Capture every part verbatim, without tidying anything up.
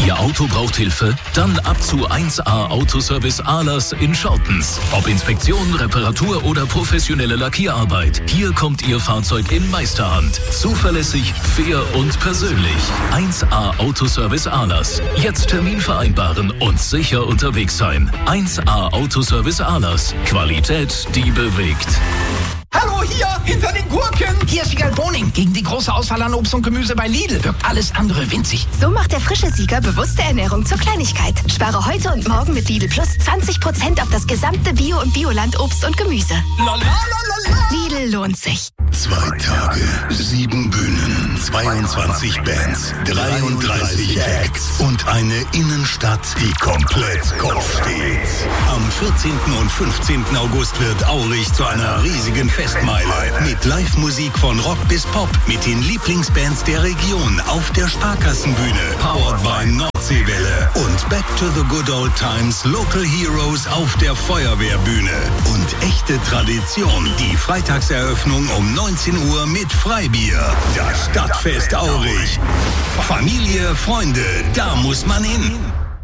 Ihr Auto braucht Hilfe? Dann ab zu eins A Autoservice Ahlers in Schortens. Ob Inspektion, Reparatur oder professionelle Lackierarbeit. Hier kommt Ihr Fahrzeug in Meisterhand. Zuverlässig, fair und persönlich. eins A Autoservice Ahlers. Jetzt Termin vereinbaren und sicher unterwegs sein. eins A Autoservice Ahlers. Qualität, die bewegt. Hallo, hier, hinter den Gurken. Hier ist Wiegald Boning. Gegen die große Auswahl an Obst und Gemüse bei Lidl wirkt alles andere winzig. So macht der frische Sieger bewusste Ernährung zur Kleinigkeit. Spare heute und morgen mit Lidl Plus zwanzig Prozent auf das gesamte Bio- und Bioland Obst und Gemüse. Lalalala. Lidl lohnt sich. Zwei Tage, sieben Bühnen, zweiundzwanzig Bands, dreiunddreißig Acts und eine Innenstadt, die komplett Kopf steht. Am vierzehnten und fünfzehnten August wird Aurich zu einer riesigen Festmeile mit Live-Musik von Rock bis Pop mit den Lieblingsbands der Region auf der Sparkassenbühne, powered by Nordseewelle und Back to the Good Old Times Local Heroes auf der Feuerwehrbühne und echte Tradition, die Freitagseröffnung um neunzehn Uhr mit Freibier. Das Stadtfest Aurich. Familie, Freunde, da muss man hin.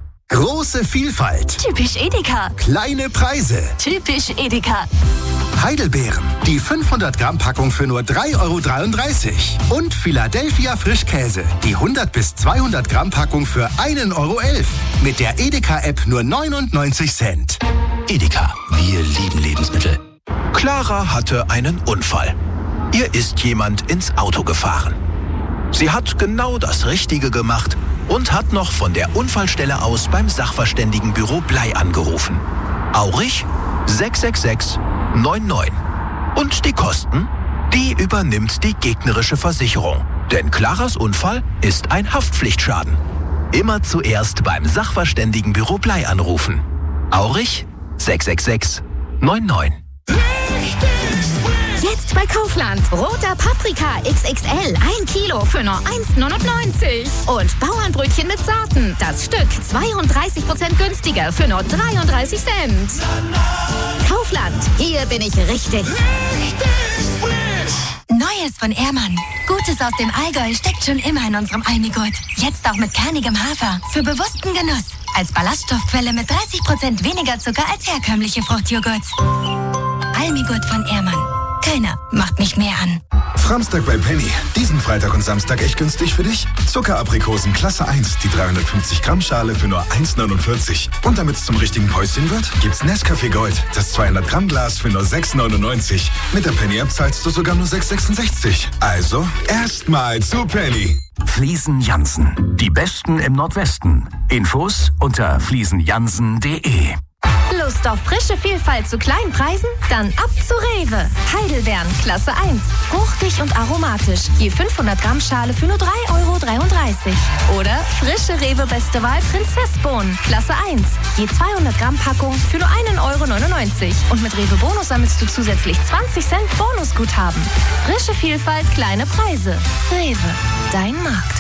Große Vielfalt. Typisch Edeka. Kleine Preise. Typisch Edeka. Heidelbeeren. Die fünfhundert Gramm Packung für nur drei Euro dreiunddreißig. Und Philadelphia Frischkäse. Die hundert bis zweihundert Gramm Packung für ein Euro elf. Mit der Edeka-App nur neunundneunzig Cent. Edeka. Wir lieben Lebensmittel. Clara hatte einen Unfall. Ihr ist jemand ins Auto gefahren. Sie hat genau das Richtige gemacht und hat noch von der Unfallstelle aus beim Sachverständigenbüro Blei angerufen. Aurich sechs sechs sechs neun neun. Und die Kosten? Die übernimmt die gegnerische Versicherung. Denn Claras Unfall ist ein Haftpflichtschaden. Immer zuerst beim Sachverständigenbüro Blei anrufen. Aurich sechs sechs sechs neun neun. Jetzt bei Kaufland. Roter Paprika X X L. Ein Kilo für nur eins neunundneunzig. Und Bauernbrötchen mit Sorten. Das Stück zweiunddreißig Prozent günstiger für nur dreiunddreißig Cent. Kaufland. Hier bin ich richtig. Neues von Ehrmann. Gutes aus dem Allgäu steckt schon immer in unserem Almigurt. Jetzt auch mit kernigem Hafer. Für bewussten Genuss. Als Ballaststoffquelle mit dreißig Prozent weniger Zucker als herkömmliche Fruchtjoghurt. Almigurt von Ehrmann. Keiner macht mich mehr an. Framstag bei Penny. Diesen Freitag und Samstag echt günstig für dich. Zuckeraprikosen Klasse eins, die dreihundertfünfzig Gramm Schale für nur eins neunundvierzig. Und damit es zum richtigen Päuschen wird, gibt's Nescafé Gold, das zweihundert Gramm Glas für nur sechs neunundneunzig. Mit der Penny-App zahlst du sogar nur sechs sechsundsechzig. Also, erstmal zu Penny. Fliesen Jansen. Die Besten im Nordwesten. Infos unter fliesen jansen punkt de. Lust auf frische Vielfalt zu kleinen Preisen? Dann ab zu Rewe. Heidelbeeren, Klasse eins. Fruchtig und aromatisch. Je fünfhundert Gramm Schale für nur drei Euro dreiunddreißig. Oder frische Rewe Beste Wahl Prinzessbohnen, Klasse eins. Je zweihundert Gramm Packung für nur ein Euro neunundneunzig. Und mit Rewe Bonus sammelst du zusätzlich zwanzig Cent Bonusguthaben. Frische Vielfalt, kleine Preise. Rewe, dein Markt.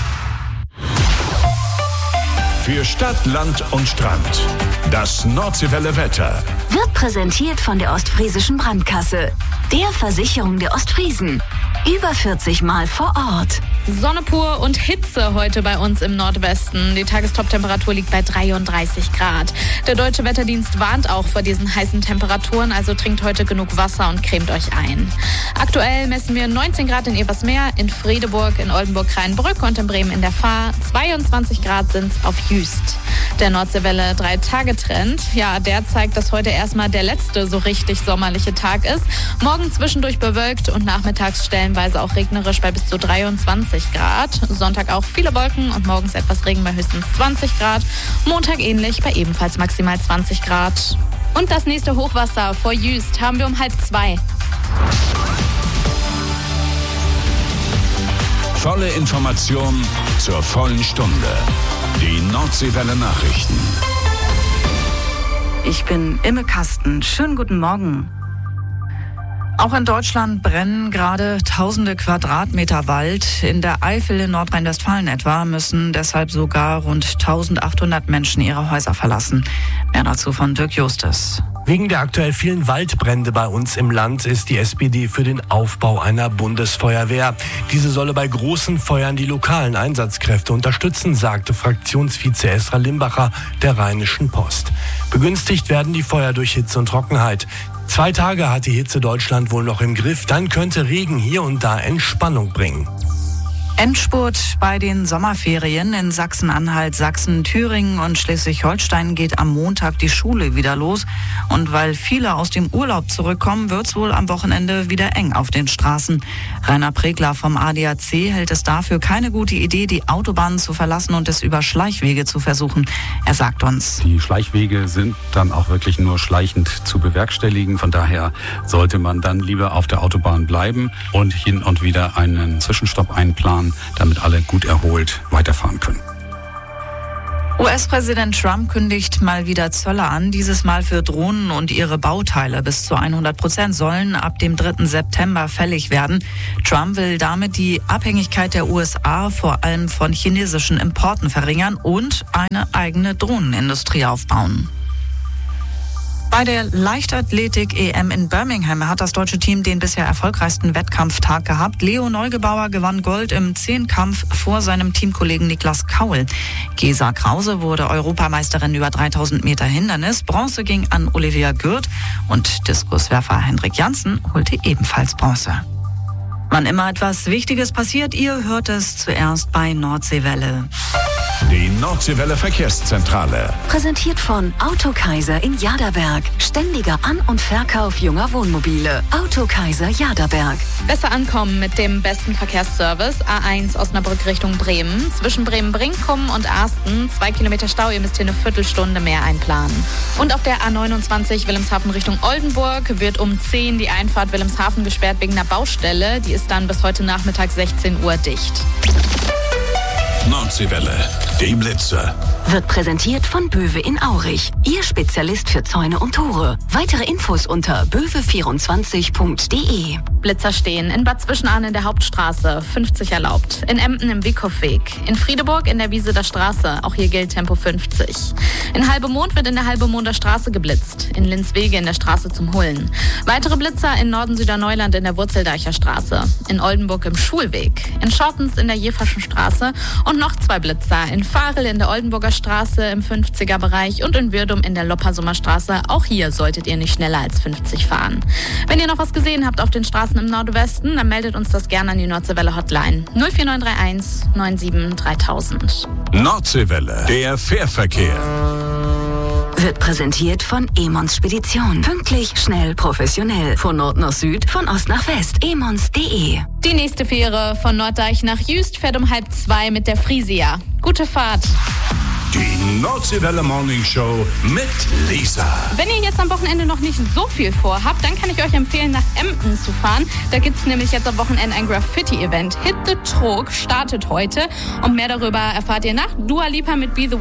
Für Stadt, Land und Strand. Das Nordseewelle Wetter. Wird präsentiert von der Ostfriesischen Brandkasse. Der Versicherung der Ostfriesen. Über vierzig Mal vor Ort. Sonne pur und Hitze heute bei uns im Nordwesten. Die Tagestoptemperatur liegt bei dreiunddreißig Grad. Der Deutsche Wetterdienst warnt auch vor diesen heißen Temperaturen, also trinkt heute genug Wasser und cremt euch ein. Aktuell messen wir neunzehn Grad in Ebersmeer, in Fredeburg, in Oldenburg-Kreinbrück und in Bremen in der Fahr. zweiundzwanzig Grad sind's auf Jüst. Der Nordseewelle drei Tage Trend, ja, der zeigt, dass heute erstmal der letzte so richtig sommerliche Tag ist. Morgen zwischendurch bewölkt und nachmittags stellenweise auch regnerisch bei bis zu dreiundzwanzig Grad. Sonntag auch viele Wolken und morgens etwas Regen bei höchstens zwanzig Grad. Montag ähnlich bei ebenfalls maximal zwanzig Grad. Und das nächste Hochwasser vor Jüst haben wir um halb zwei. Volle Information zur vollen Stunde. Die Nordseewelle Nachrichten. Ich bin Imme Kasten. Schönen guten Morgen. Auch in Deutschland brennen gerade tausende Quadratmeter Wald. In der Eifel in Nordrhein-Westfalen etwa müssen deshalb sogar rund eintausendachthundert Menschen ihre Häuser verlassen. Mehr dazu von Dirk Justus. Wegen der aktuell vielen Waldbrände bei uns im Land ist die S P D für den Aufbau einer Bundesfeuerwehr. Diese solle bei großen Feuern die lokalen Einsatzkräfte unterstützen, sagte Fraktionsvize Esra Limbacher der Rheinischen Post. Begünstigt werden die Feuer durch Hitze und Trockenheit. Zwei Tage hat die Hitze Deutschland wohl noch im Griff. Dann könnte Regen hier und da Entspannung bringen. Endspurt bei den Sommerferien in Sachsen-Anhalt, Sachsen, Thüringen und Schleswig-Holstein geht am Montag die Schule wieder los. Und weil viele aus dem Urlaub zurückkommen, wird es wohl am Wochenende wieder eng auf den Straßen. Rainer Pregler vom A D A C hält es dafür keine gute Idee, die Autobahnen zu verlassen und es über Schleichwege zu versuchen. Er sagt uns: Die Schleichwege sind dann auch wirklich nur schleichend zu bewerkstelligen. Von daher sollte man dann lieber auf der Autobahn bleiben und hin und wieder einen Zwischenstopp einplanen, damit alle gut erholt weiterfahren können. U S-Präsident Trump kündigt mal wieder Zölle an, dieses Mal für Drohnen und ihre Bauteile. Bis zu hundert Prozent sollen ab dem dritten September fällig werden. Trump will damit die Abhängigkeit der U S A vor allem von chinesischen Importen verringern und eine eigene Drohnenindustrie aufbauen. Bei der Leichtathletik-E M in Birmingham hat das deutsche Team den bisher erfolgreichsten Wettkampftag gehabt. Leo Neugebauer gewann Gold im Zehnkampf vor seinem Teamkollegen Niklas Kaul. Gesa Krause wurde Europameisterin über dreitausend Meter Hindernis. Bronze ging an Olivia Gürt und Diskuswerfer Hendrik Janssen holte ebenfalls Bronze. Wann immer etwas Wichtiges passiert, ihr hört es zuerst bei Nordseewelle. Die Nordseewelle Verkehrszentrale. Präsentiert von Autokaiser in Jaderberg. Ständiger An- und Verkauf junger Wohnmobile. Autokaiser Jaderberg. Besser ankommen mit dem besten Verkehrsservice. A eins Osnabrück Richtung Bremen. Zwischen Bremen-Brinkum und Arsten. Zwei Kilometer Stau, ihr müsst hier eine Viertelstunde mehr einplanen. Und auf der A neunundzwanzig Wilhelmshaven Richtung Oldenburg wird um zehn die Einfahrt Wilhelmshaven gesperrt wegen einer Baustelle. Die ist dann bis heute Nachmittag sechzehn Uhr dicht. Nordseewelle, die Blitze. Wird präsentiert von Böwe in Aurich. Ihr Spezialist für Zäune und Tore. Weitere Infos unter böwe vierundzwanzig punkt de. Blitzer stehen in Bad Zwischenahn in der Hauptstraße, fünfzig erlaubt. In Emden im Wiekhofweg. In Friedeburg in der Wiese der Straße, auch hier gilt Tempo fünfzig. In Halbemond wird in der Halbemonder Straße geblitzt. In Linzwege in der Straße zum Hullen. Weitere Blitzer in Norden-Süderneuland in der Wurzeldeicher Straße. In Oldenburg im Schulweg. In Schortens in der Jeverschen Straße. Und noch zwei Blitzer in Farel in der Oldenburger Straße im fünfziger Bereich und in Würdum in der Loppersumer Straße. Auch hier solltet ihr nicht schneller als fünfzig fahren. Wenn ihr noch was gesehen habt auf den Straßen im Nordwesten, dann meldet uns das gerne an die Nordseewelle Hotline null vier neun drei eins neun sieben dreitausend. Nordseewelle, der Fährverkehr. Wird präsentiert von Emons Spedition. Pünktlich, schnell, professionell. Von Nord nach Süd, von Ost nach West. emons punkt de. Die nächste Fähre von Norddeich nach Jüst fährt um halb zwei mit der Frisia. Gute Fahrt. Die Nordseewelle Morning Show mit Lisa. Wenn ihr jetzt am Wochenende noch nicht so viel vorhabt, dann kann ich euch empfehlen, nach Emden zu fahren. Da gibt es nämlich jetzt am Wochenende ein Graffiti-Event. Hit the Trog startet heute. Und mehr darüber erfahrt ihr nach Dua Lipa mit Be The